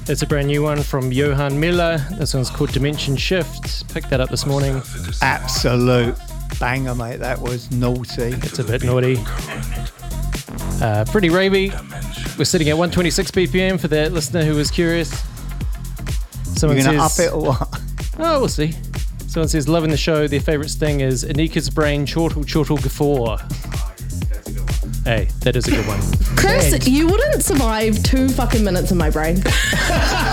It's a brand new one from Johan Miller. This one's called Dimension Shift. Picked that up this morning. Absolute banger, mate. That was naughty. It's a bit naughty. Pretty ravey. We're sitting at 126 BPM for that listener who was curious. Someone You're going to says, up it or what? Oh, we'll see. Someone says, loving the show. Their favourite sting is Anika's brain, chortle gaffor. Hey, that is a good one. Chris, you wouldn't survive 2 fucking minutes in my brain.